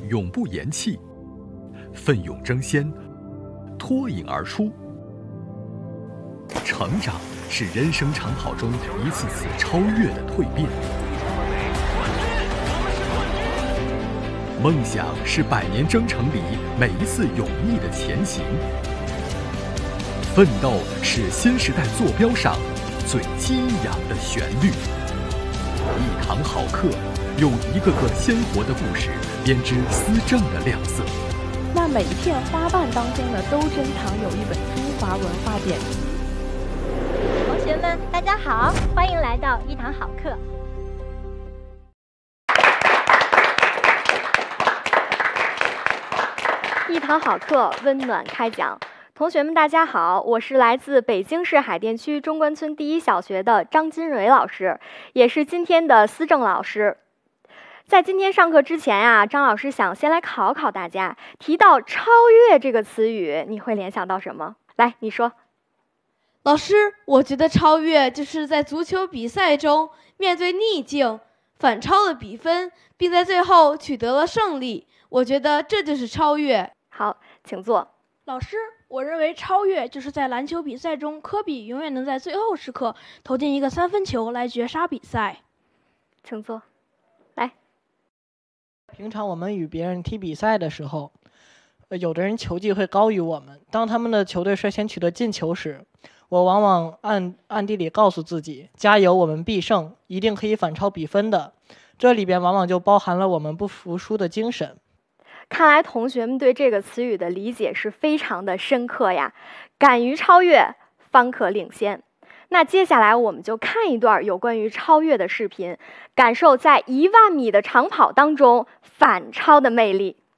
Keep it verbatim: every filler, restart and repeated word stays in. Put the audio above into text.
永不言弃，奋勇争先，脱颖而出。成长是人生长跑中一次次超越的蜕变，梦想是百年征程里每一次勇毅的前行，奋斗是新时代坐标上最激扬的旋律。一堂好课，用一个个鲜活的故事编织思政的亮色。 那每一片花瓣当中呢，都珍藏有一本中华文化典籍。 同学们，大家好，欢迎来到一堂好课。 一堂好课，温暖开讲。同学们，大家好，我是来自北京市海淀区中关村第一小学的张金蕊老师，也是今天的思政老师。在今天上课之前啊，张老师想先来考考大家，提到超越这个词语，你会联想到什么？来，你说。 老师，我觉得超越就是在足球比赛中面对逆境，反超了比分，并在最后取得了胜利。我觉得这就是超越。 好，请坐。 老师，我认为超越就是在篮球比赛中，科比永远能在最后时刻投进一个三分球来绝杀比赛。 请坐。来。 平常我们与别人踢比赛的时候，呃，有的人球技会高于我们。当他们的球队率先取得进球时，我往往暗暗地里告诉自己，加油，我们必胜，一定可以反超比分的。这里边往往就包含了我们不服输的精神。 看来同学们对这个词语的理解是非常的深刻呀，敢于超越，方可领先。那接下来我们就看一段有关于超越的视频，感受在一万米的长跑当中反超的魅力。